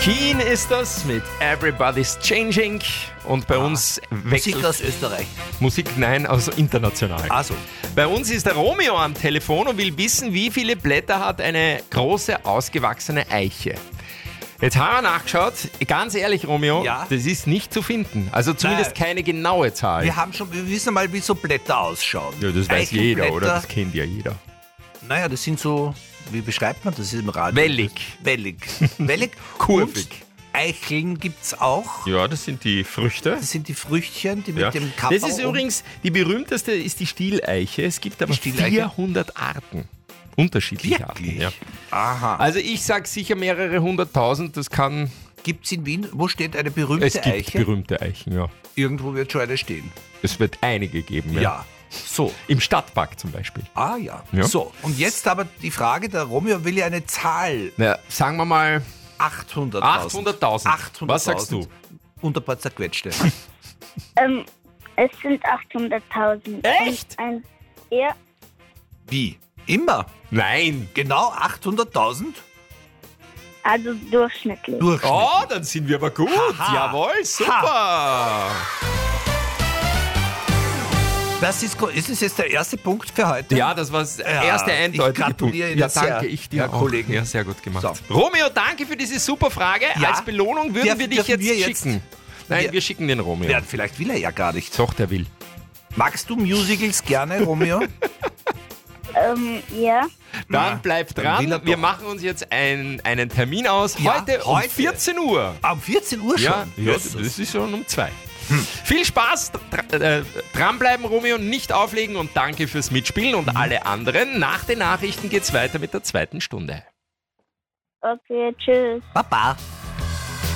Keen ist das mit Everybody's Changing. Und bei uns wechselt Musik aus Österreich. Musik, nein, also international. Also, Bei uns ist der Romeo am Telefon und will wissen, wie viele Blätter hat eine große, ausgewachsene Eiche. Jetzt haben wir nachgeschaut. Ganz ehrlich, Romeo, Ja? das ist nicht zu finden. Also zumindest keine genaue Zahl. wir wissen mal, wie so Blätter ausschauen. Ja, das weiß jeder, oder? Eichenblätter. Das kennt ja jeder. Naja, das sind so, wie beschreibt man das im Radio? Wellig. Wellig. Kurvig. Und Eicheln gibt's auch. Ja, das sind die Früchte. Das sind die Früchtchen, die Ja. mit dem Kapperl. Das ist übrigens, die berühmteste ist die Stieleiche. Es gibt aber Stieleiche? 400 Arten. Unterschiedliche Wirklich? Arten. Ja. Aha. Also ich sag sicher mehrere hunderttausend. Das kann... Gibt's in Wien, wo steht eine berühmte Es gibt Eiche? berühmte Eichen, ja. Irgendwo wird schon eine stehen. Es wird einige geben. Ja. Ja. So. Im Stadtpark zum Beispiel. Ah ja. Ja. So, und jetzt aber die Frage, der Romeo will ja eine Zahl. Na, sagen wir mal 800.000. 800.000. Was sagst du? Und ein paar zerquetschte. Es sind 800.000. Echt? Ja, Wie? Immer? Nein. Genau 800.000? also durchschnittlich. Durchschnitt. Oh, dann sind wir aber gut. Haha. Jawohl, super. Das ist es jetzt der erste Punkt für heute? Ja, das war der erste ich eindeutige Punkt. gratuliere Ihnen Ja, sehr, danke, ich dir Herr auch. Kollegen. Ja, sehr gut gemacht. So. Romeo, danke für diese super Frage. Ja. Als Belohnung würden wir dich Dürfen wir jetzt jetzt- schicken. Nein, Wir- wir schicken den Romeo. Ja, vielleicht will er ja gar nicht. Doch, der will. Magst du Musicals gerne, Romeo? Ja, Dann bleib dann dran. will er Wir doch. machen uns jetzt einen Termin aus. Ja, Heute um heute. 14 Uhr. Um 14 Uhr schon? Ja, Jesus. das ist schon um 2. Viel Spaß, dranbleiben, Romeo, nicht auflegen und danke fürs Mitspielen und alle anderen. Nach den Nachrichten geht's weiter mit der zweiten Stunde. okay, tschüss. Baba.